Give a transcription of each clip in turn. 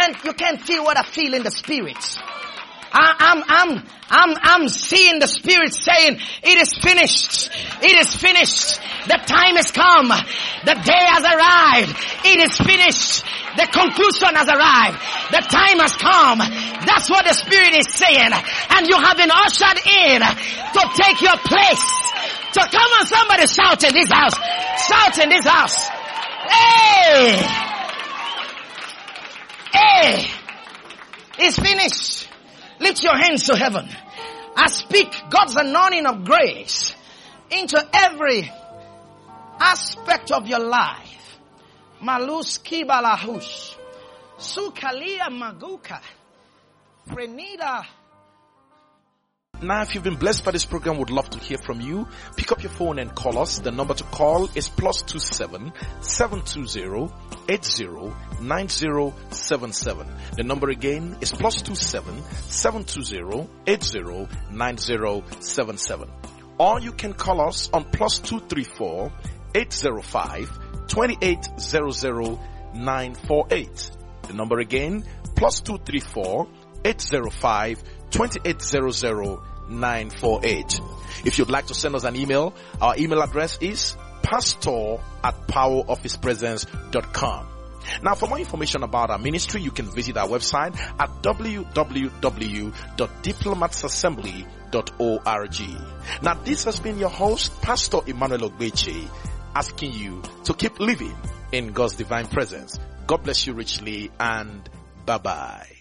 can't feel what I feel in the spirit. I'm seeing the Spirit saying, it is finished. It is finished. The time has come. The day has arrived. It is finished. The conclusion has arrived. The time has come. That's what the Spirit is saying. And you have been ushered in to take your place. So come on, somebody shout in this house. Shout in this house. Hey! Hey! It's finished. Lift your hands to heaven. I speak God's anointing of grace into every aspect of your life. Malus kibalahush. Sukalia maguka. Frenida. Now, if you've been blessed by this program, would love to hear from you. Pick up your phone and call us. The number to call is +27 720 80 9077. The number again is +27 720 80 9077. Or you can call us on +234 805 2800 948. The number again +234 805 2800 948. If you'd like to send us an email, our email address is pastor@powerofhispresence.com. Now, for more information about our ministry, you can visit our website at www.diplomatsassembly.org. Now, this has been your host, Pastor Emmanuel Ogbeche, asking you to keep living in God's divine presence. God bless you richly, and bye-bye.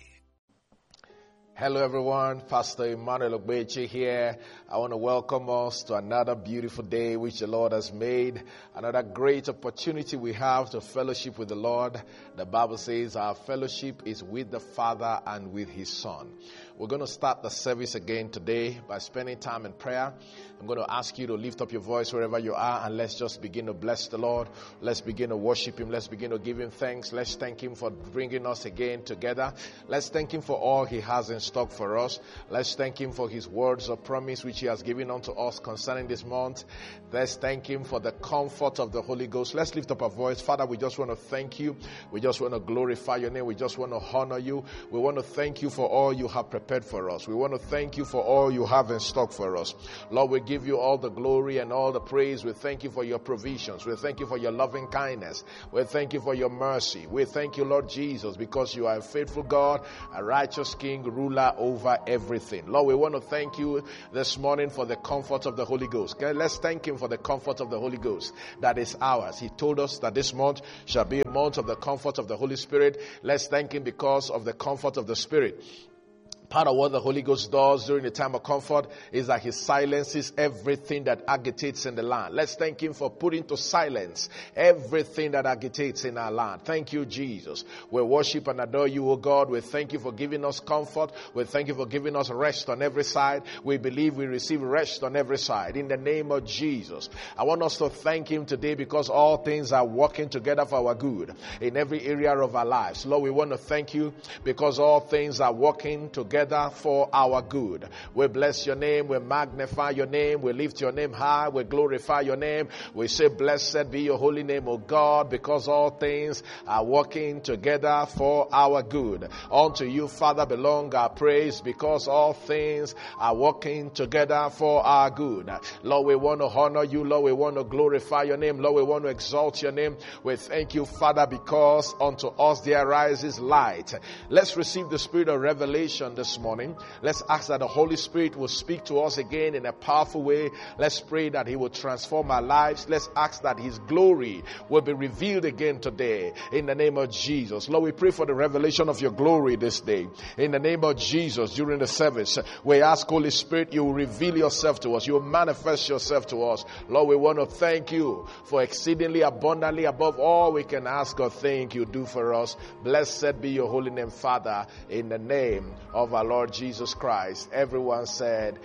Hello everyone, Pastor Emmanuel Ogbeche here. I want to welcome us to another beautiful day which the Lord has made. Another great opportunity we have to fellowship with the Lord. The Bible says our fellowship is with the Father and with His Son. We're going to start the service again today by spending time in prayer. I'm going to ask you to lift up your voice wherever you are, and let's just begin to bless the Lord. Let's begin to worship Him. Let's begin to give Him thanks. Let's thank Him for bringing us again together. Let's thank Him for all He has in stock for us. Let's thank Him for His words of promise which He has given unto us concerning this month. Let's thank Him for the comfort of the Holy Ghost. Let's lift up our voice. Father, we just want to thank You. We just want to glorify Your name. We just want to honor You. We want to thank You for all You have prepared for us. We want to thank You for all You have in stock for us. Lord, we give You all the glory and all the praise. We thank You for Your provisions. We thank You for Your loving kindness. We thank You for Your mercy. We thank You, Lord Jesus, because You are a faithful God, a righteous King, ruler over everything. Lord, we want to thank You this morning for the comfort of the Holy Ghost. Okay, let's thank Him for the comfort of the Holy Ghost that is ours. He told us that this month shall be a month of the comfort of the Holy Spirit. Let's thank Him because of the comfort of the Spirit. Part of what the Holy Ghost does during the time of comfort is that He silences everything that agitates in the land. Let's thank Him for putting to silence everything that agitates in our land. Thank You, Jesus. We worship and adore You, O God. We thank You for giving us comfort. We thank You for giving us rest on every side. We believe we receive rest on every side. In the name of Jesus. I want us to thank Him today because all things are working together for our good in every area of our lives. Lord, we want to thank You because all things are working together for our good. We bless Your name. We magnify Your name. We lift Your name high. We glorify Your name. We say, blessed be Your holy name, O God, because all things are working together for our good. Unto You, Father, belong our praise because all things are working together for our good. Lord, we want to honor You. Lord, we want to glorify Your name. Lord, we want to exalt Your name. We thank You, Father, because unto us there rises light. Let's receive the spirit of revelation this morning. Let's ask that the Holy Spirit will speak to us again in a powerful way. Let's pray that He will transform our lives. Let's ask that His glory will be revealed again today in the name of Jesus. Lord, we pray for the revelation of Your glory this day. In the name of Jesus, during the service, we ask, Holy Spirit, You will reveal Yourself to us. You will manifest Yourself to us. Lord, we want to thank You for exceedingly abundantly above all we can ask or think You do for us. Blessed be Your holy name, Father, in the name of our Lord Jesus Christ. Everyone said,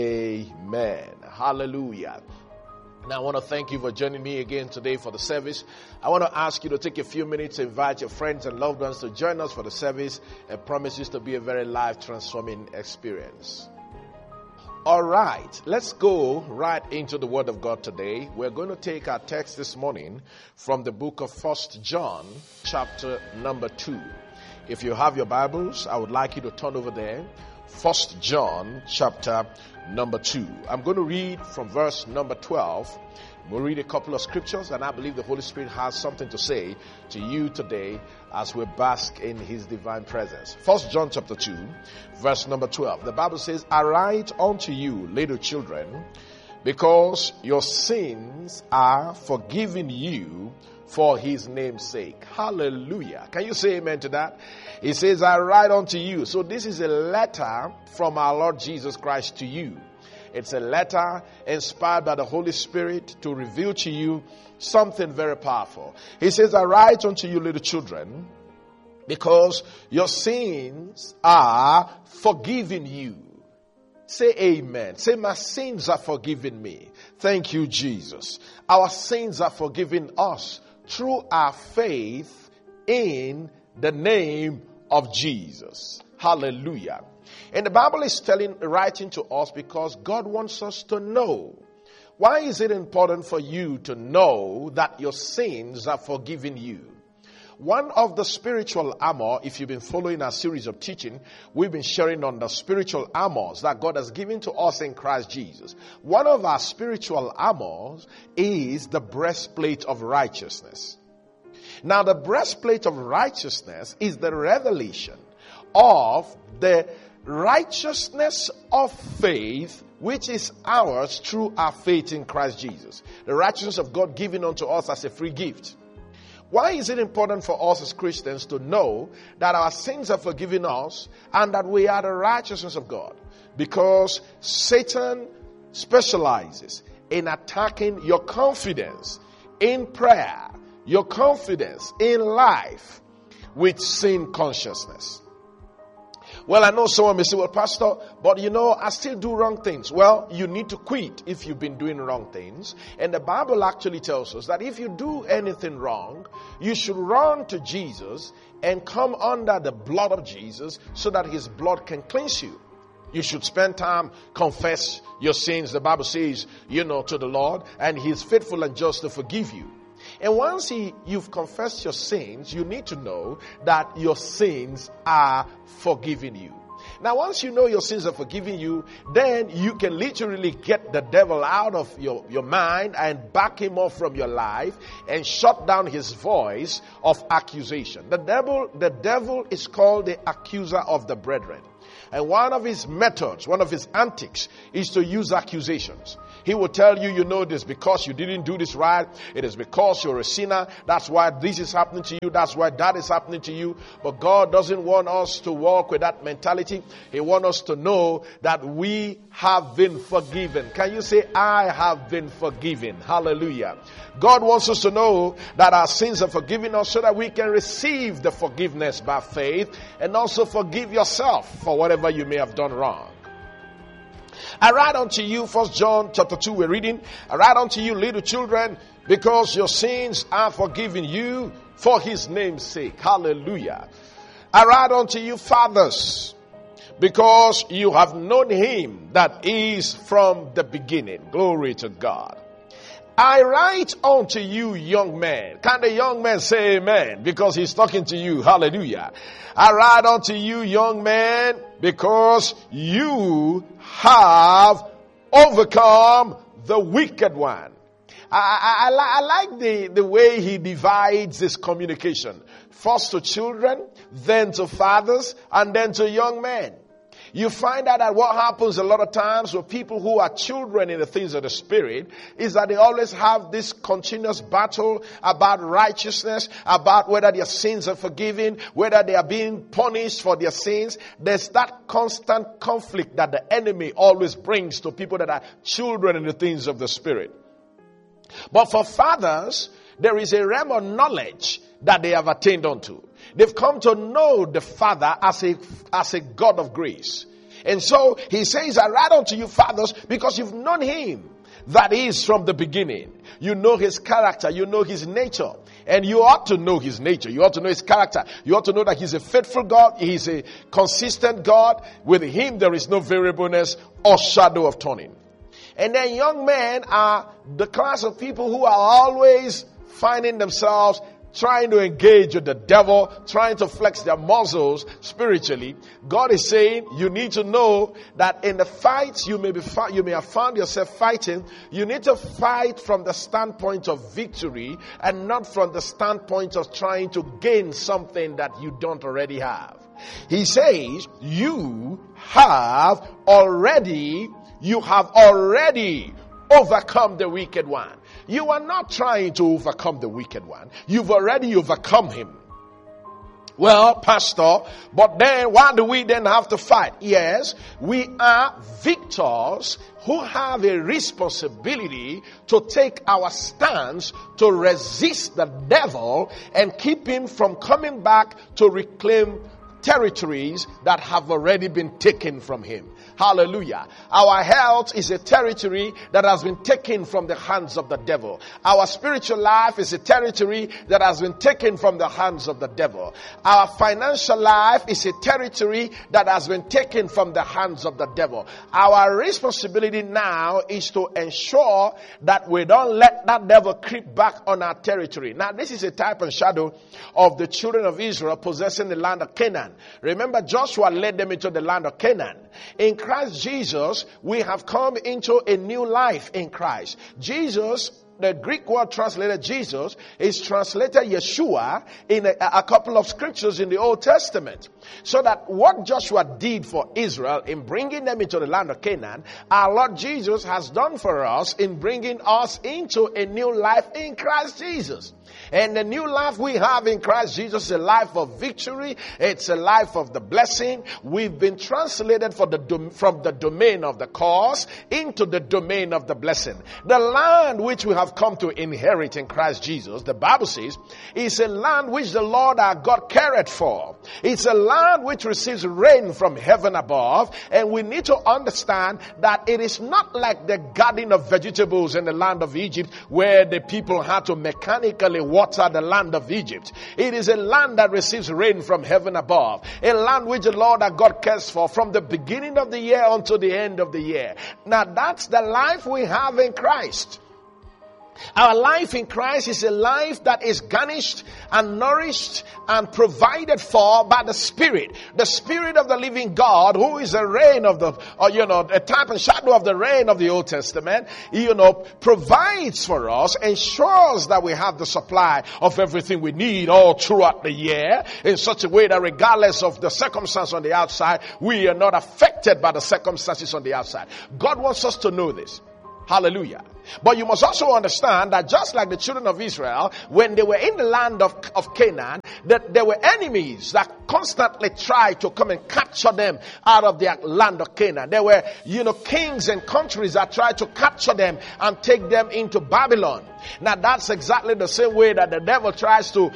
Amen. Hallelujah. Now I want to thank you for joining me again today for the service. I want to ask you to take a few minutes to invite your friends and loved ones to join us for the service. It promises to be a very life-transforming experience. All right, let's go right into the Word of God today. We're going to take our text this morning from the book of 1 John, chapter number 2. If you have your Bibles, I would like you to turn over there. 1 John chapter number 2. I'm going to read from verse number 12. We'll read a couple of scriptures, and I believe the Holy Spirit has something to say to you today as we bask in His divine presence. 1 John chapter 2, verse number 12. The Bible says, I write unto you, little children, because your sins are forgiven you for His name's sake. Hallelujah. Can you say amen to that? He says, I write unto you. So this is a letter from our Lord Jesus Christ to you. It's a letter inspired by the Holy Spirit to reveal to you something very powerful. He says, I write unto you, little children, because your sins are forgiven you. Say amen. Say, my sins are forgiven me. Thank you, Jesus. Our sins are forgiven us through our faith in the name of Jesus. Hallelujah. And the Bible is writing to us because God wants us to know. Why is it important for you to know that your sins are forgiven you? One of the spiritual armor, if you've been following our series of teaching, we've been sharing on the spiritual armors that God has given to us in Christ Jesus. One of our spiritual armors is the breastplate of righteousness. Now, the breastplate of righteousness is the revelation of the righteousness of faith, which is ours through our faith in Christ Jesus. The righteousness of God given unto us as a free gift. Why is it important for us as Christians to know that our sins are forgiven us and that we are the righteousness of God? Because Satan specializes in attacking your confidence in prayer, your confidence in life with sin consciousness. Well, I know someone may say, well, Pastor, but I still do wrong things. Well, you need to quit if you've been doing wrong things. And the Bible actually tells us that if you do anything wrong, you should run to Jesus and come under the blood of Jesus so that His blood can cleanse you. You should spend time, confess your sins, the Bible says, to the Lord, and He is faithful and just to forgive you. And once you've confessed your sins, you need to know that your sins are forgiven you. Now, once you know your sins are forgiven you, then you can literally get the devil out of your mind and back him off from your life and shut down his voice of accusation. The devil is called the accuser of the brethren. And one of his methods, one of his antics is to use accusations. He will tell you, this because you didn't do this right. It is because you're a sinner. That's why this is happening to you. That's why that is happening to you. But God doesn't want us to walk with that mentality. He wants us to know that we have been forgiven. Can you say, I have been forgiven? Hallelujah. God wants us to know that our sins are forgiven us so that we can receive the forgiveness by faith and also forgive yourself for whatever you may have done wrong. I write unto you, 1 John chapter 2, we're reading, I write unto you, little children, because your sins are forgiven you for His name's sake. Hallelujah. I write unto you, fathers, because you have known Him that is from the beginning. Glory to God. I write unto you, young men. Can the young man say amen? Because he's talking to you. Hallelujah. I write unto you, young men, because you have overcome the wicked one. I like the way he divides his communication. First to children, then to fathers, and then to young men. You find out that what happens a lot of times with people who are children in the things of the Spirit is that they always have this continuous battle about righteousness, about whether their sins are forgiven, whether they are being punished for their sins. There's that constant conflict that the enemy always brings to people that are children in the things of the Spirit. But for fathers, there is a realm of knowledge that they have attained unto. They've come to know the Father as a God of grace. And so he says, I write unto you, fathers, because you've known Him that is from the beginning. You know His character. You know His nature. And you ought to know His nature. You ought to know His character. You ought to know that He's a faithful God. He's a consistent God. With Him there is no variableness or shadow of turning. And then young men are the class of people who are always finding themselves trying to engage with the devil, trying to flex their muscles spiritually, God is saying you need to know that in the fights you may have found yourself fighting, you need to fight from the standpoint of victory and not from the standpoint of trying to gain something that you don't already have. He says you have already overcome the wicked one. You are not trying to overcome the wicked one. You've already overcome him. Well, Pastor, but then why do we then have to fight? Yes, we are victors who have a responsibility to take our stance to resist the devil and keep him from coming back to reclaim territories that have already been taken from him. Hallelujah. Our health is a territory that has been taken from the hands of the devil. Our spiritual life is a territory that has been taken from the hands of the devil. Our financial life is a territory that has been taken from the hands of the devil. Our responsibility now is to ensure that we don't let that devil creep back on our territory. Now, this is a type and shadow of the children of Israel possessing the land of Canaan. Remember, Joshua led them into the land of Canaan. In Christ Jesus, we have come into a new life in Christ. Jesus, the Greek word translated Jesus, is translated Yeshua in a couple of scriptures in the Old Testament. So that what Joshua did for Israel in bringing them into the land of Canaan, our Lord Jesus has done for us in bringing us into a new life in Christ Jesus. And the new life we have in Christ Jesus is a life of victory. It's a life of the blessing. We've been translated from the domain of the curse into the domain of the blessing. The land which we have come to inherit in Christ Jesus, the Bible says, is a land which the Lord our God careth for. It's a land which receives rain from heaven above. And we need to understand that it is not like the garden of vegetables in the land of Egypt where the people had to mechanically water the land of Egypt. It is a land that receives rain from heaven above. A land which the Lord our God cares for from the beginning of the year until the end of the year. Now that's the life we have in Christ. Our life in Christ is a life that is garnished and nourished and provided for by the Spirit of the living God, who is a reign of a type and shadow of the reign of the Old Testament, provides for us, ensures that we have the supply of everything we need all throughout the year in such a way that regardless of the circumstance on the outside, we are not affected by the circumstances on the outside. God wants us to know this. Hallelujah. But you must also understand that just like the children of Israel, when they were in the land of Canaan, that there were enemies that constantly tried to come and capture them out of their land of Canaan. There were, kings and countries that tried to capture them and take them into Babylon. Now that's exactly the same way that the devil tries to,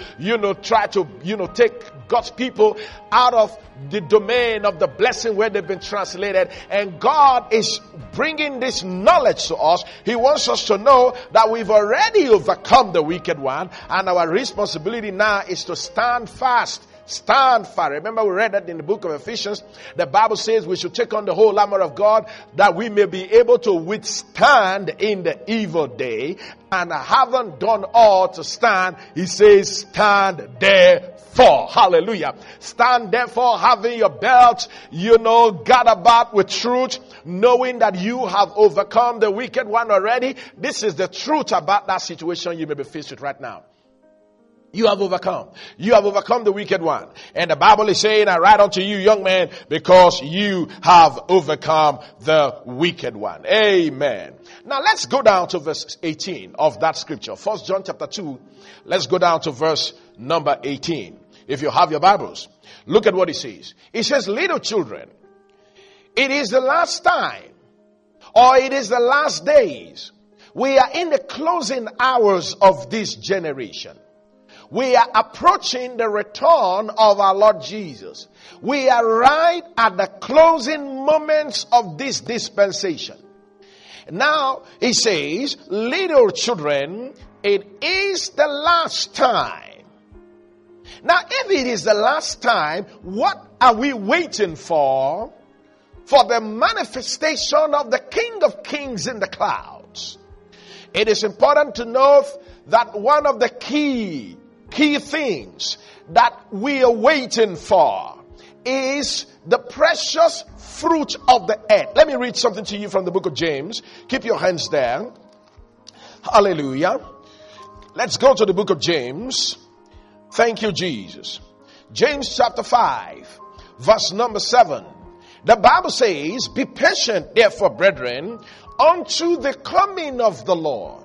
take God's people out of the domain of the blessing where they've been translated. And God is bringing this knowledge to us. He wants us to know that we've already overcome the wicked one, and our responsibility now is to stand fast. Stand fast. Remember, we read that in the book of Ephesians. The Bible says we should take on the whole armor of God that we may be able to withstand in the evil day. And having done all to stand, he says, stand therefore. Hallelujah. Stand therefore, having your belt, gad about with truth, knowing that you have overcome the wicked one already. This is the truth about that situation you may be faced with right now. You have overcome. You have overcome the wicked one. And the Bible is saying, I write unto you, young man, because you have overcome the wicked one. Amen. Now let's go down to verse 18 of that scripture. 1 John chapter 2. Let's go down to verse number 18. If you have your Bibles, look at what it says. It says, little children, it is the last time, or it is the last days. We are in the closing hours of this generation. We are approaching the return of our Lord Jesus. We are right at the closing moments of this dispensation. Now, he says, little children, it is the last time. Now, if it is the last time, what are we waiting for? For the manifestation of the King of Kings in the clouds. It is important to note that one of the key key things that we are waiting for is the precious fruit of the earth. Let me read something to you from the book of James. Keep your hands there. Hallelujah. Let's go to the book of James. Thank you, Jesus. James chapter 5, verse number 7. The Bible says, be patient, therefore, brethren, unto the coming of the Lord.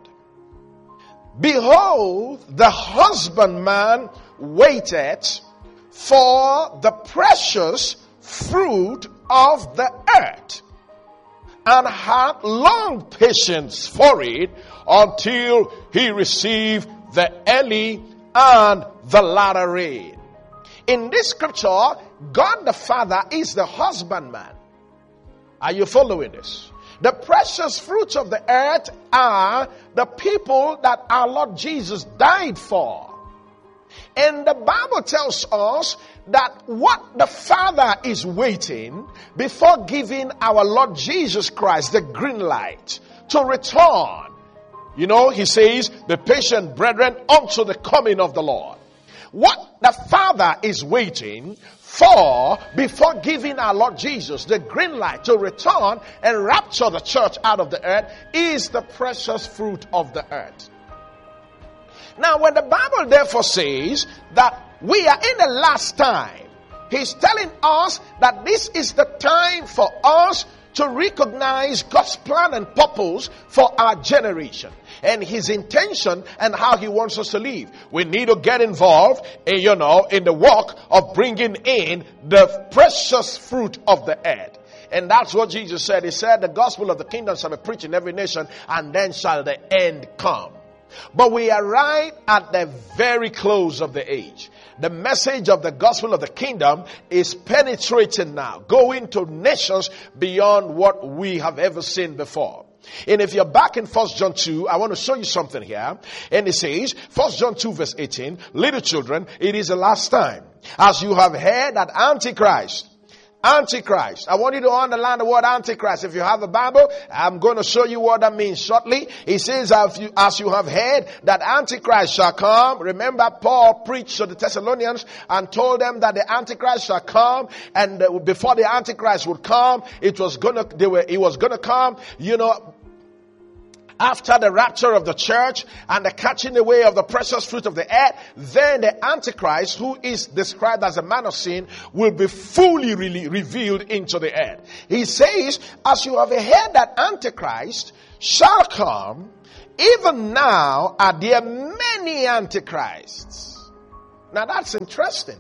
Behold, the husbandman waiteth for the precious fruit of the earth, and hath long patience for it, until he receive the early and the latter rain. In this scripture, God the Father is the husbandman. Are you following this? The precious fruits of the earth are the people that our Lord Jesus died for. And the Bible tells us that what the Father is waiting before giving our Lord Jesus Christ the green light to return. You know, he says, be patient, brethren, unto the coming of the Lord. What the Father is waiting for before giving our Lord Jesus the green light to return and rapture the church out of the earth is the precious fruit of the earth. Now, when the Bible therefore says that we are in the last time, he's telling us that this is the time for us to recognize God's plan and purpose for our generation and his intention and how he wants us to live. We need to get involved in, in the work of bringing in the precious fruit of the earth. And that's what Jesus said. He said, the gospel of the kingdom shall be preached in every nation, and then shall the end come. But we are right at the very close of the age. The message of the gospel of the kingdom is penetrating now, going to nations beyond what we have ever seen before. And if you're back in 1 John 2, I want to show you something here. And it says, 1 John 2 verse 18, little children, it is the last time. As you have heard that Antichrist. I want you to underline the word Antichrist. If you have a Bible, I'm going to show you what that means shortly. He says, as you have heard that Antichrist shall come. Remember, Paul preached to the Thessalonians and told them that the Antichrist shall come. And before the Antichrist would come, he was going to come, after the rapture of the church and the catching away of the precious fruit of the earth. Then the Antichrist, who is described as a man of sin, will be fully revealed into the earth. He says, as you have heard that Antichrist shall come, even now are there many Antichrists. Now that's interesting.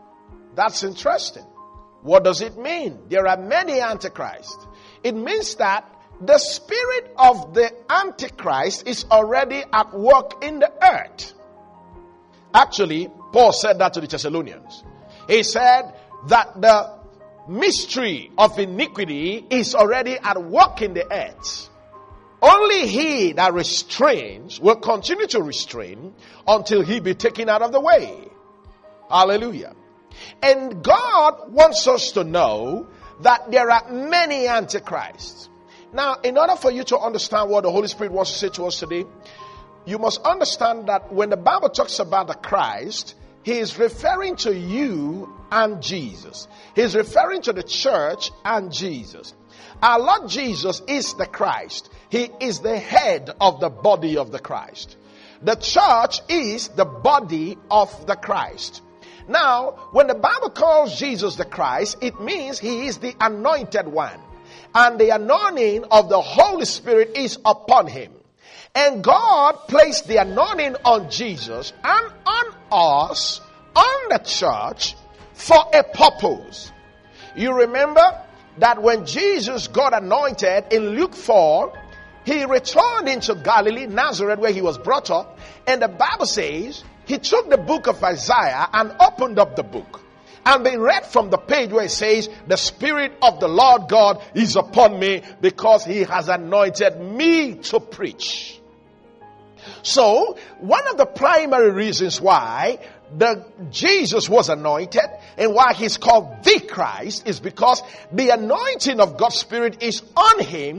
What does it mean? There are many Antichrists. It means that the spirit of the Antichrist is already at work in the earth. Actually, Paul said that to the Thessalonians. He said that the mystery of iniquity is already at work in the earth. Only he that restrains will continue to restrain until he be taken out of the way. Hallelujah. And God wants us to know that there are many Antichrists. Now, in order for you to understand what the Holy Spirit wants to say to us today, you must understand that when the Bible talks about the Christ, he is referring to you and Jesus. He is referring to the church and Jesus. Our Lord Jesus is the Christ. He is the head of the body of the Christ. The church is the body of the Christ. Now, when the Bible calls Jesus the Christ, it means he is the anointed one. And the anointing of the Holy Spirit is upon him. And God placed the anointing on Jesus and on us, on the church, for a purpose. You remember that when Jesus got anointed in Luke 4, he returned into Galilee, Nazareth, where he was brought up. And the Bible says he took the book of Isaiah and opened up the book. And they read from the page where it says, the Spirit of the Lord God is upon me because he has anointed me to preach. So, one of the primary reasons why Jesus was anointed and why he's called the Christ is because the anointing of God's Spirit is on him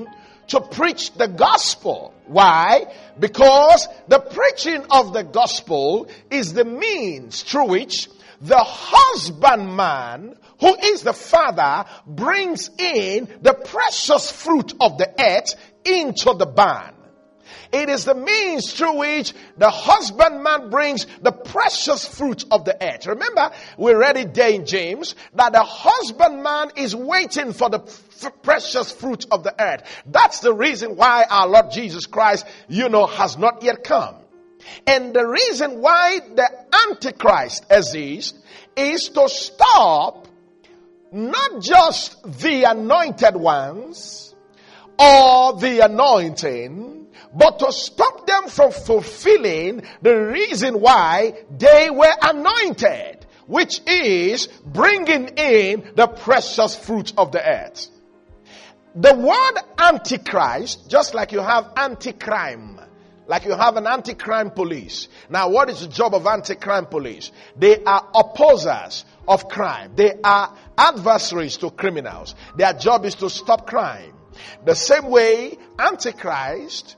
to preach the gospel. Why? Because the preaching of the gospel is the means through which the husbandman, who is the Father, brings in the precious fruit of the earth into the barn. It is the means through which the husbandman brings the precious fruit of the earth. Remember, we read it there in James, that the husbandman is waiting for the precious fruit of the earth. That's the reason why our Lord Jesus Christ, has not yet come. And the reason why the Antichrist exists is to stop not just the anointed ones or the anointing, but to stop them from fulfilling the reason why they were anointed, which is bringing in the precious fruit of the earth. The word Antichrist, just like you have anti-crime, like you have an anti-crime police. Now, what is the job of anti-crime police? They are opposers of crime. They are adversaries to criminals. Their job is to stop crime. The same way, Antichrist,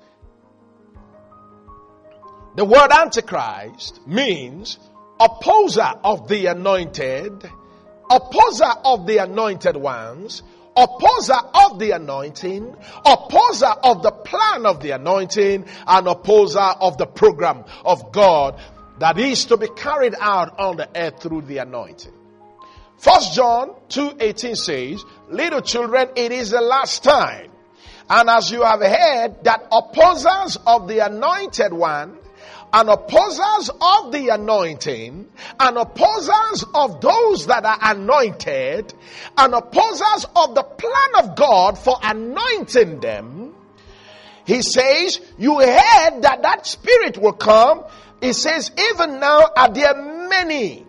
the word Antichrist means opposer of the anointed, opposer of the anointed ones, opposer of the anointing, opposer of the plan of the anointing, and opposer of the program of God that is to be carried out on the earth through the anointing. 1 John 2:18 says, little children, it is the last time. And as you have heard that opposers of the anointed one, and opposers of the anointing, and opposers of those that are anointed, and opposers of the plan of God for anointing them, he says, you heard that spirit will come. He says, even now are there many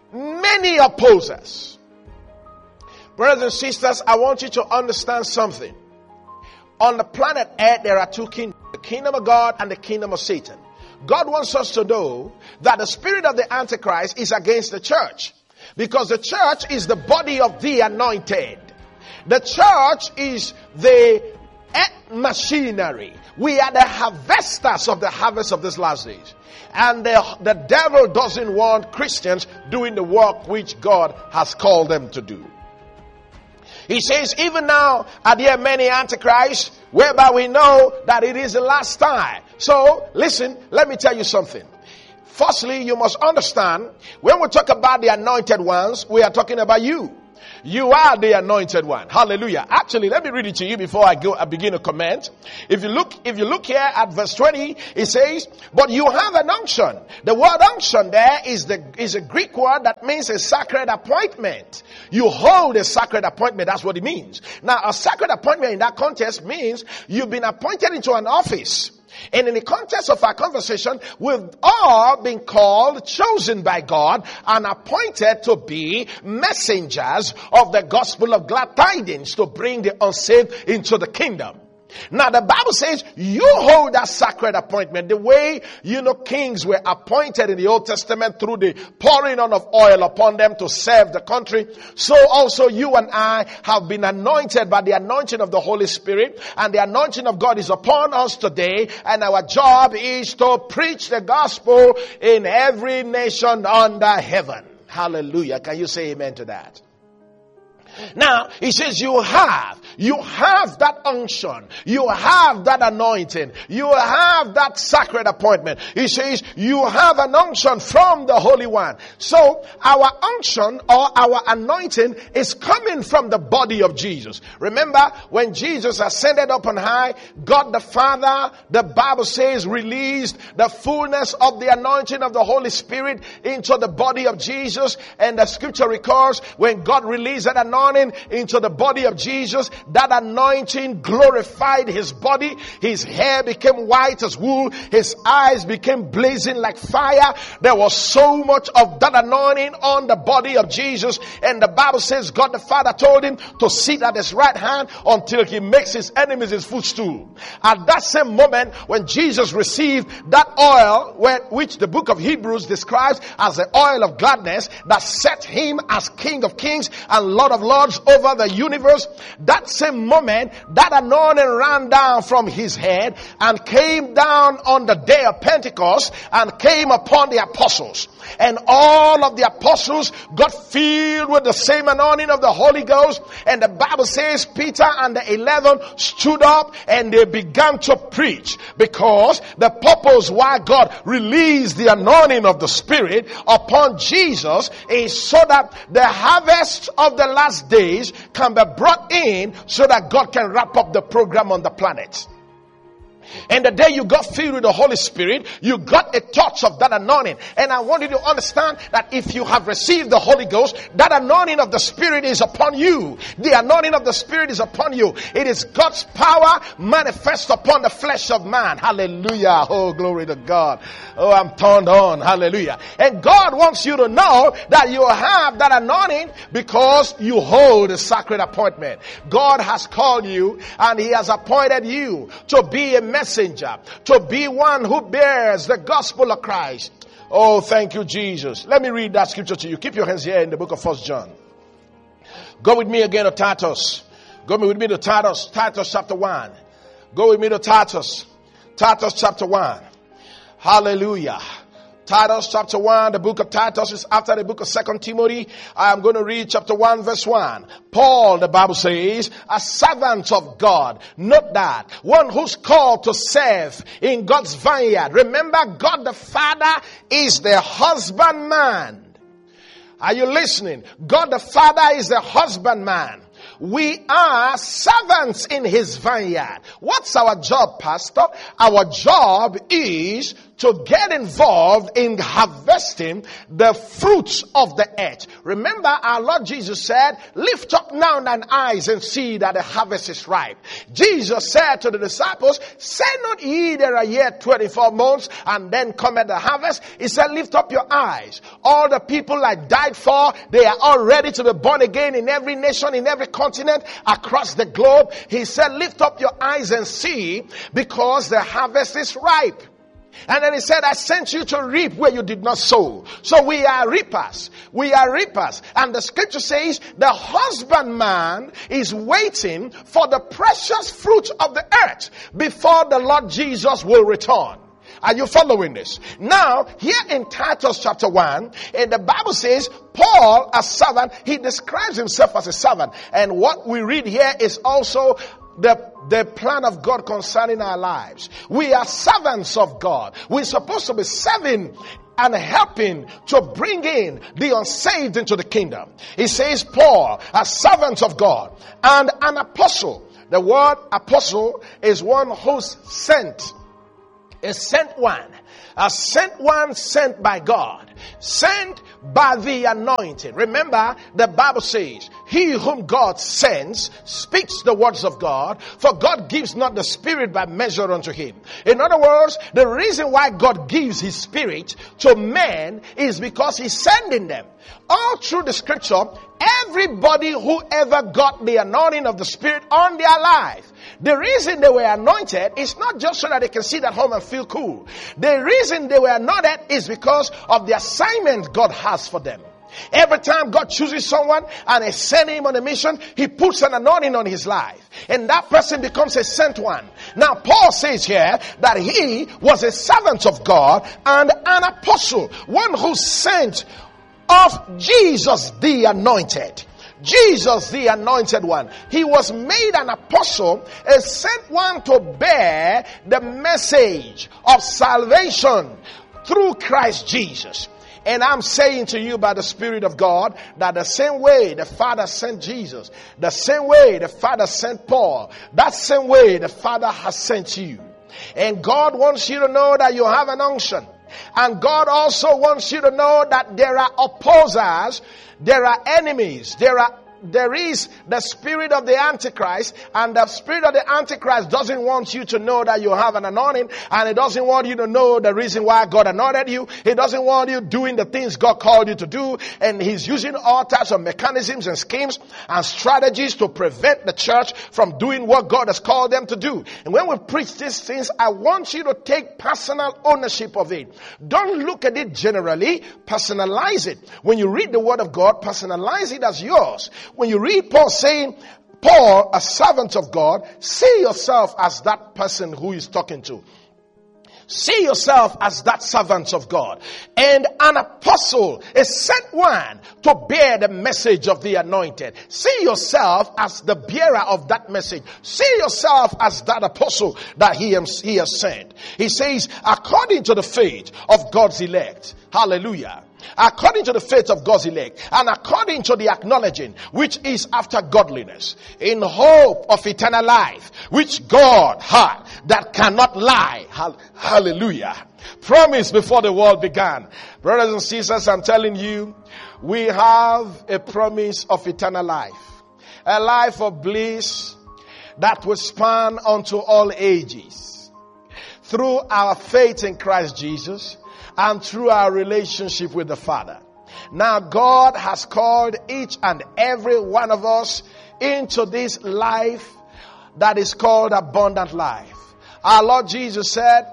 opposers. Brothers and sisters, I want you to understand something. On the planet Earth, there are two kingdoms, the kingdom of God and the kingdom of Satan. God wants us to know that the spirit of the Antichrist is against the church, because the church is the body of the anointed. The church is the machinery. We are the harvesters of the harvest of these last days. And the devil doesn't want Christians doing the work which God has called them to do. He says, even now are there many antichrists, whereby we know that it is the last time. So, listen, let me tell you something. Firstly, you must understand, when we talk about the anointed ones, we are talking about you. You are the anointed one. Hallelujah. Actually, let me read it to you before I begin to comment. If you look here at verse 20, it says, but you have an unction. The word unction there is a Greek word that means a sacred appointment. You hold a sacred appointment. That's what it means. Now, a sacred appointment in that context means you've been appointed into an office. And in the context of our conversation, we've all been called, chosen by God, and appointed to be messengers of the gospel of glad tidings to bring the unsaved into the kingdom. Now the Bible says you hold that sacred appointment the way, kings were appointed in the Old Testament through the pouring on of oil upon them to serve the country. So also you and I have been anointed by the anointing of the Holy Spirit, and the anointing of God is upon us today, and our job is to preach the gospel in every nation under heaven. Hallelujah. Can you say amen to that? Now, he says you have that unction, you have that anointing, you have that sacred appointment. He says you have an unction from the Holy One. So, our unction or our anointing is coming from the body of Jesus. Remember, when Jesus ascended up on high, God the Father, the Bible says, released the fullness of the anointing of the Holy Spirit into the body of Jesus. And the scripture records when God released that anointing into the body of Jesus, that anointing glorified his body. His hair became white as wool. His eyes became blazing like fire. There was so much of that anointing on the body of Jesus. And the Bible says God the Father told him to sit at his right hand until he makes his enemies his footstool. At that same moment, when Jesus received that oil, which the book of Hebrews describes as the oil of gladness, that set him as King of Kings and Lord of Lords, lords over the universe, that same moment, that anointing ran down from his head and came down on the day of Pentecost and came upon the apostles. And all of the apostles got filled with the same anointing of the Holy Ghost. And the Bible says Peter and the 11 stood up and they began to preach, because the purpose why God released the anointing of the Spirit upon Jesus is so that the harvest of the last days can be brought in, so that God can wrap up the program on the planet. And the day you got filled with the Holy Spirit, you got a touch of that anointing. And I want you to understand that if you have received the Holy Ghost, that anointing of the Spirit is upon you. The anointing of the Spirit is upon you. It is God's power manifest upon the flesh of man. Hallelujah. Oh, glory to God. Oh, I'm turned on. Hallelujah. And God wants you to know that you have that anointing because you hold a sacred appointment. God has called you and He has appointed you to be a messenger, to be one who bears the gospel of Christ. Oh, thank you, Jesus. Let me read that scripture to you. Keep your hands here in the book of 1 John. Go with me again to Titus. Go with me to Titus. Titus chapter 1. Go with me to Titus. Titus chapter 1. Hallelujah. Titus chapter 1, the book of Titus is after the book of 2 Timothy. I am going to read chapter 1 verse 1. Paul, the Bible says, a servant of God. Note that. One who's called to serve in God's vineyard. Remember, God the Father is the husbandman. Are you listening? God the Father is the husbandman. We are servants in His vineyard. What's our job, Pastor? Our job is to get involved in harvesting the fruits of the earth. Remember, our Lord Jesus said, lift up now thine eyes and see that the harvest is ripe. Jesus said to the disciples, say not ye there are yet 24 months and then cometh the harvest. He said, lift up your eyes. All the people I died for, they are all ready to be born again in every nation, in every continent, across the globe. He said, lift up your eyes and see, because the harvest is ripe. And then He said, I sent you to reap where you did not sow. So we are reapers. We are reapers. And the scripture says the husbandman is waiting for the precious fruit of the earth before the Lord Jesus will return. Are you following this? Now, here in Titus chapter 1, and the Bible says, Paul, a servant, he describes himself as a servant. And what we read here is also the plan of God concerning our lives. We are servants of God. We're supposed to be serving and helping to bring in the unsaved into the kingdom. He says, Paul, a servant of God and an apostle. The word apostle is one who's sent. A sent one. A sent one sent by God. Sent by the anointing. Remember, the Bible says, he whom God sends speaks the words of God, for God gives not the Spirit by measure unto him. In other words, the reason why God gives His Spirit to men is because He's sending them. All through the scripture, everybody who ever got the anointing of the Spirit on their life, the reason they were anointed is not just so that they can sit at home and feel cool. The reason they were anointed is because of the assignment God has for them. Every time God chooses someone and He sends him on a mission, He puts an anointing on his life. And that person becomes a sent one. Now, Paul says here that he was a servant of God and an apostle. One who sent of Jesus the anointed. Jesus the anointed one. He was made an apostle, a sent one to bear the message of salvation through Christ Jesus. And I'm saying to you by the Spirit of God that the same way the Father sent Jesus, the same way the Father sent Paul, that same way the Father has sent you. And God wants you to know that you have an unction. And God also wants you to know that there are opposers, there are enemies, there is the spirit of the Antichrist, and the spirit of the Antichrist doesn't want you to know that you have an anointing, and it doesn't want you to know the reason why God anointed you. He doesn't want you doing the things God called you to do, and he's using all types of mechanisms and schemes and strategies to prevent the church from doing what God has called them to do. And when we preach these things, I want you to take personal ownership of it. Don't look at it generally, personalize it. When you read the Word of God, personalize it as yours. when you read Paul saying, Paul, a servant of God, see yourself as that person who he's talking to. See yourself as that servant of God. And an apostle, a sent one to bear the message of the anointed. See yourself as the bearer of that message. See yourself as that apostle that he has sent. He says, according to the faith of God's elect. Hallelujah. According to the faith of God's elect, and according to the acknowledging which is after godliness, in hope of eternal life, which God had that cannot lie. Hallelujah. Promised before the world began. Brothers and sisters, I'm telling you, we have a promise of eternal life. A life of bliss that will span unto all ages. Through our faith in Christ Jesus, and through our relationship with the Father. Now God has called each and every one of us into this life that is called abundant life. Our Lord Jesus said,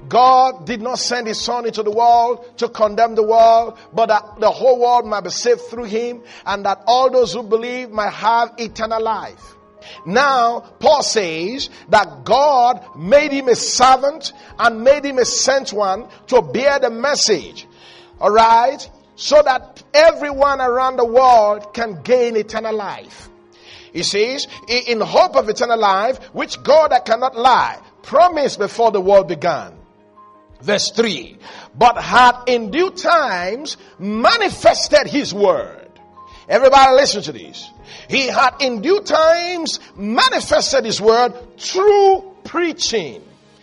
God did not send his son into the world to condemn the world, but that the whole world might be saved through him, and that all those who believe might have eternal life. Now, Paul says that God made him a servant and made him a sent one to bear the message. Alright? So that everyone around the world can gain eternal life. He says, in hope of eternal life, which God that cannot lie, promised before the world began. Verse 3. But had in due times manifested his word. Everybody listen to this. He had in due times manifested his word through preaching.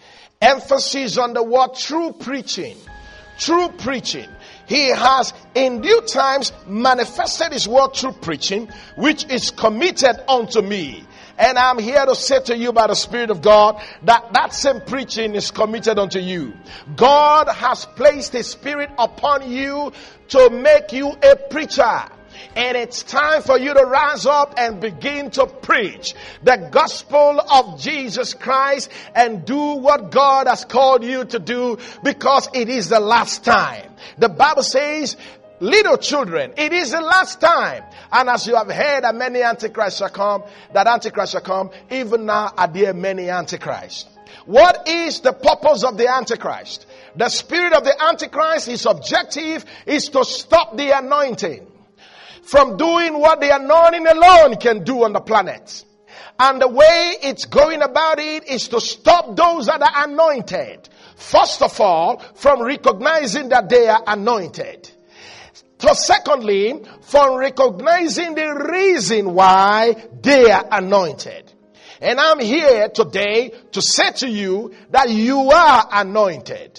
Emphasis on the word true preaching. True preaching. He has in due times manifested his word through preaching, which is committed unto me. And I'm here to say to you by the Spirit of God that same preaching is committed unto you. God has placed his Spirit upon you to make you a preacher. And it's time for you to rise up and begin to preach the gospel of Jesus Christ and do what God has called you to do, because it is the last time. The Bible says, little children, it is the last time. And as you have heard that many antichrists shall come, even now are there many antichrists. What is the purpose of the Antichrist? The spirit of the Antichrist, his objective is to stop the anointing from doing what the anointing alone can do on the planet. And the way it's going about it is to stop those that are anointed, first of all, from recognizing that they are anointed. So secondly, from recognizing the reason why they are anointed. And I'm here today to say to you that you are anointed.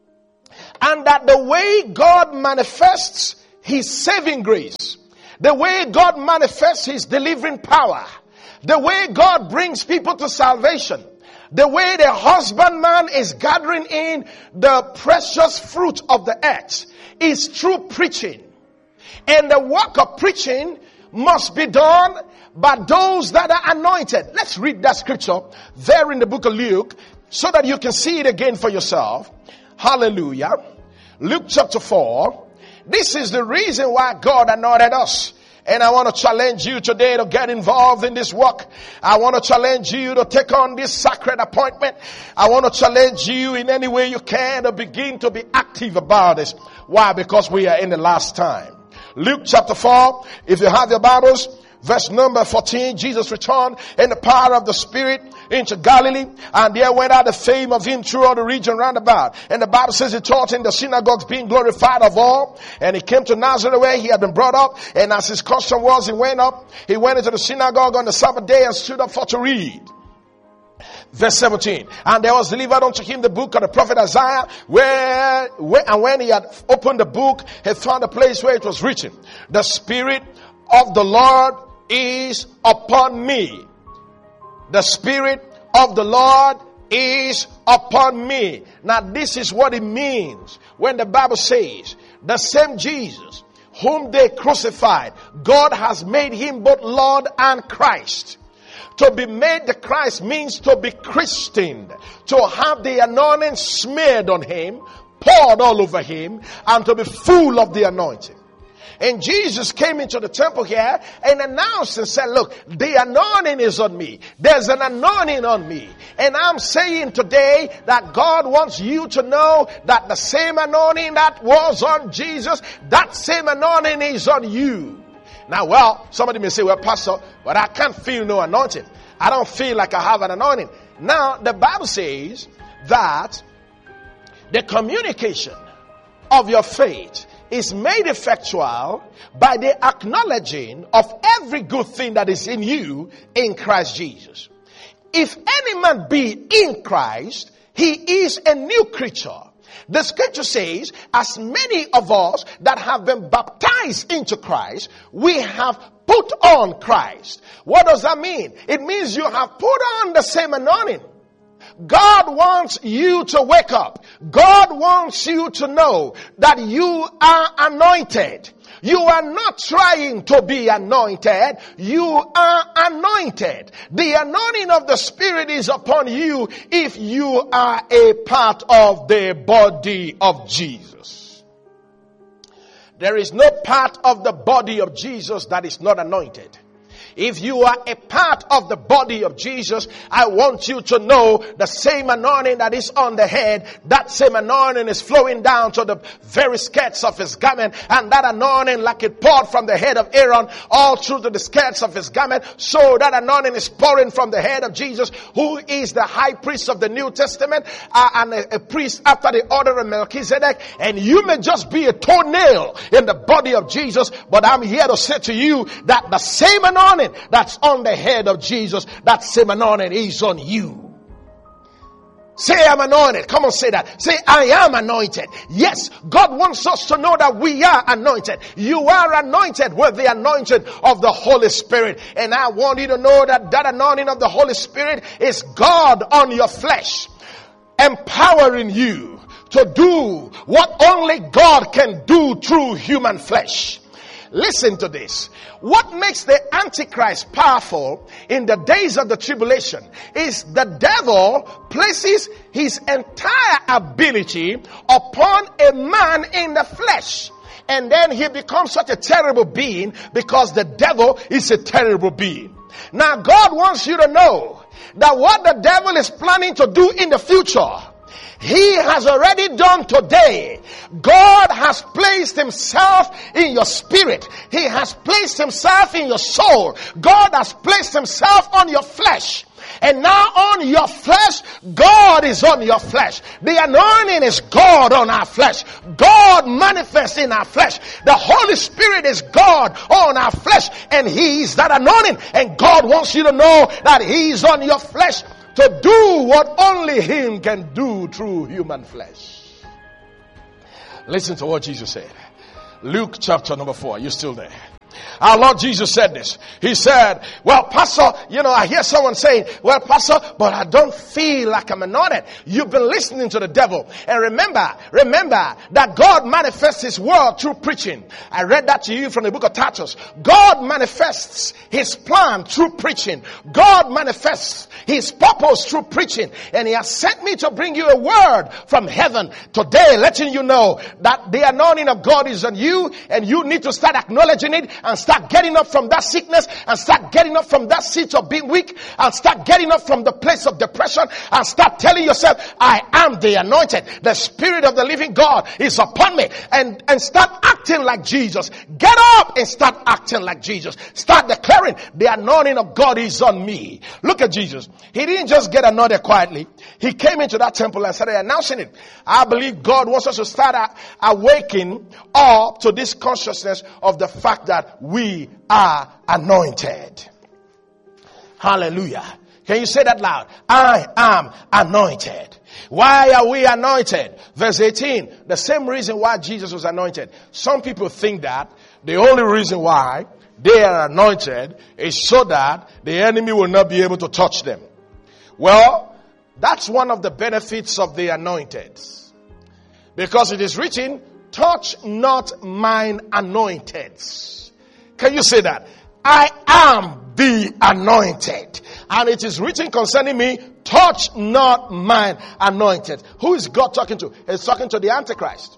And that the way God manifests his saving grace, the way God manifests his delivering power, the way God brings people to salvation, the way the husbandman is gathering in the precious fruit of the earth is through preaching. And the work of preaching must be done by those that are anointed. Let's read that scripture there in the book of Luke so that you can see it again for yourself. Hallelujah. Luke chapter 4. This is the reason why God anointed us. And I want to challenge you today to get involved in this work. I want to challenge you to take on this sacred appointment. I want to challenge you in any way you can to begin to be active about this. Why? Because we are in the last time. Luke chapter 4, if you have your Bibles, verse number 14, Jesus returned in the power of the Spirit into Galilee, and there went out the fame of him throughout the region round about. And the Bible says he taught in the synagogues, being glorified of all. And he came to Nazareth where he had been brought up, and as his custom was, he went into the synagogue on the Sabbath day and stood up for to read. Verse 17, and there was delivered unto him the book of the prophet Isaiah, and when he had opened the book, he found a place where it was written, the Spirit of the Lord is upon me. The Spirit of the Lord is upon me. Now this is what it means when the Bible says, the same Jesus whom they crucified, God has made him both Lord and Christ. To be made the Christ means to be christened, to have the anointing smeared on him, poured all over him, and to be full of the anointing. And Jesus came into the temple here and announced and said, look, the anointing is on me. There's an anointing on me. And I'm saying today that God wants you to know that the same anointing that was on Jesus, that same anointing is on you. Now, well, somebody may say, well, Pastor, but I can't feel no anointing. I don't feel like I have an anointing. Now, the Bible says that the communication of your faith is made effectual by the acknowledging of every good thing that is in you in Christ Jesus. If any man be in Christ, he is a new creature. The scripture says, as many of us that have been baptized into Christ, we have put on Christ. What does that mean? It means you have put on the same anointing. God wants you to wake up. God wants you to know that you are anointed. You are not trying to be anointed. You are anointed. The anointing of the Spirit is upon you if you are a part of the body of Jesus. There is no part of the body of Jesus that is not anointed. If you are a part of the body of Jesus, I want you to know the same anointing that is on the head, that same anointing is flowing down to the very skirts of his garment, and that anointing, like it poured from the head of Aaron all through to the skirts of his garment, so that anointing is pouring from the head of Jesus, who is the high priest of the New Testament, and a priest after the order of Melchizedek. And you may just be a toenail in the body of Jesus, but I'm here to say to you that the same anointing that's on the head of Jesus, that same anointing is on you. Say, I'm anointed. Come on, say that. Say, I am anointed. Yes, God wants us to know that we are anointed. You are anointed with the anointing of the Holy Spirit. And I want you to know that that anointing of the Holy Spirit is God on your flesh, empowering you to do what only God can do through human flesh. Listen to this. What makes the Antichrist powerful in the days of the tribulation is the devil places his entire ability upon a man in the flesh. And then he becomes such a terrible being because the devil is a terrible being. Now God wants you to know that what the devil is planning to do in the future, he has already done today. God has placed himself in your spirit. He has placed himself in your soul. God has placed himself on your flesh. And now on your flesh, God is on your flesh. The anointing is God on our flesh. God manifests in our flesh. The Holy Spirit is God on our flesh. And he is that anointing. And God wants you to know that he is on your flesh to do what only him can do through human flesh. Listen to what Jesus said. Luke chapter number 4. Are you still there? Our Lord Jesus said this. He said, well, Pastor, I hear someone saying, well, Pastor, but I don't feel like I'm anointed. You've been listening to the devil. And remember that God manifests his word through preaching. I read that to you from the book of Titus. God manifests his plan through preaching. God manifests his purpose through preaching. And he has sent me to bring you a word from heaven today, letting you know that the anointing of God is on you, and you need to start acknowledging it and start getting up from that sickness, and start getting up from that seat of being weak, and start getting up from the place of depression, and start telling yourself, I am the anointed. The Spirit of the living God is upon me. And start acting like Jesus. Get up and start acting like Jesus. Start declaring, the anointing of God is on me. Look at Jesus. He didn't just get anointed quietly. He came into that temple and started announcing it. I believe God wants us to start awakening up to this consciousness of the fact that we are anointed. Hallelujah. Can you say that loud? I am anointed. Why are we anointed? Verse 18, the same reason why Jesus was anointed. Some people think that the only reason why they are anointed is so that the enemy will not be able to touch them. Well, that's one of the benefits of the anointed. Because it is written, touch not mine anointed. Can you say that? I am the anointed. And it is written concerning me, touch not mine anointed. Who is God talking to? He's talking to the Antichrist.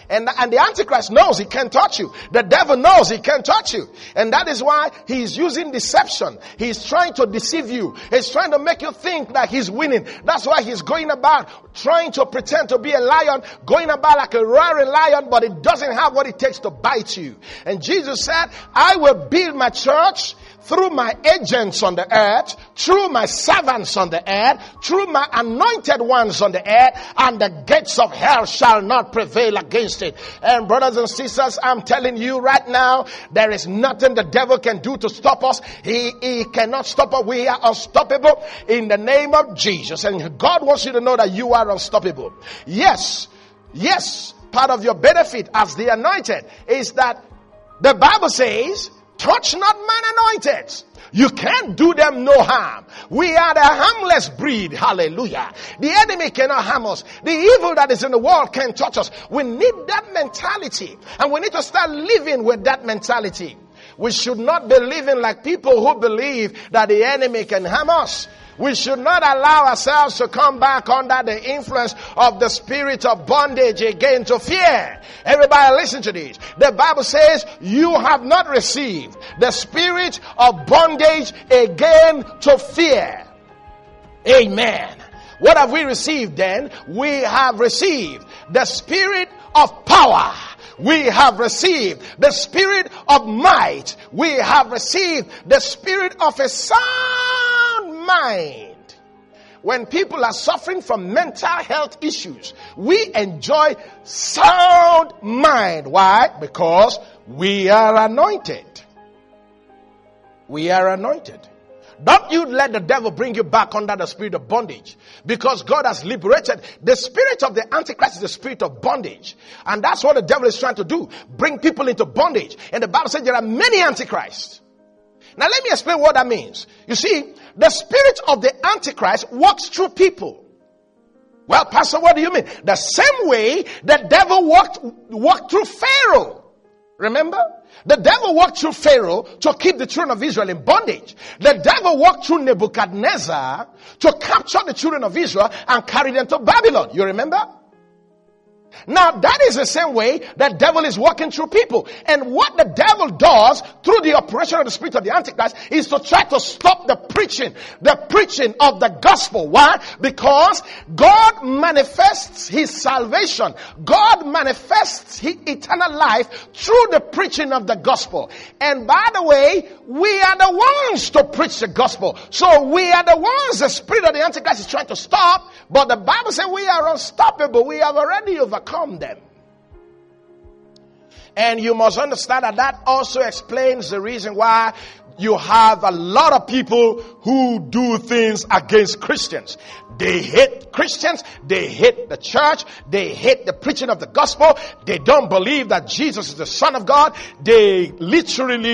And the Antichrist knows he can't touch you. The devil knows he can't touch you. And that is why he's using deception. He's trying to deceive you. He's trying to make you think that he's winning. That's why he's going about trying to pretend to be a lion, going about like a roaring lion, but it doesn't have what it takes to bite you. And Jesus said, I will build my church through my agents on the earth, through my servants on the earth, through my anointed ones on the earth, and the gates of hell shall not prevail against it. And brothers and sisters, I'm telling you right now, there is nothing the devil can do to stop us. He cannot stop us. We are unstoppable in the name of Jesus. And God wants you to know that you are unstoppable. Yes, part of your benefit as the anointed is that the Bible says, touch not mine anointed. You can't do them no harm. We are the harmless breed. Hallelujah. The enemy cannot harm us. The evil that is in the world can't touch us. We need that mentality. And we need to start living with that mentality. We should not be living like people who believe that the enemy can harm us. We should not allow ourselves to come back under the influence of the spirit of bondage again to fear. Everybody listen to this. The Bible says you have not received the spirit of bondage again to fear. Amen. What have we received then? We have received the spirit of power. We have received the spirit of might. We have received the spirit of a sound mind. When people are suffering from mental health issues, we enjoy sound mind. Why? Because we are anointed. We are anointed. Don't you let the devil bring you back under the spirit of bondage. Because God has liberated. The spirit of the Antichrist is the spirit of bondage. And that's what the devil is trying to do. Bring people into bondage. And the Bible says there are many Antichrists. Now let me explain what that means. You see, the spirit of the Antichrist walks through people. Well, Pastor, what do you mean? The same way the devil walked through Pharaoh. Remember? The devil walked through Pharaoh to keep the children of Israel in bondage. The devil walked through Nebuchadnezzar to capture the children of Israel and carry them to Babylon. You remember? Now that is the same way the devil is walking through people. And what the devil does through the operation of the spirit of the Antichrist is to try to stop the preaching of the gospel. Why? Because God manifests his salvation. God manifests his eternal life through the preaching of the gospel. And by the way, we are the ones to preach the gospel. So we are the ones the spirit of the Antichrist is trying to stop. But the Bible says we are unstoppable. We have already overcome them. And you must understand that also explains the reason why you have a lot of people who do things against Christians. They hate Christians. They hate the church. They hate the preaching of the gospel. They don't believe that Jesus is the Son of God. They literally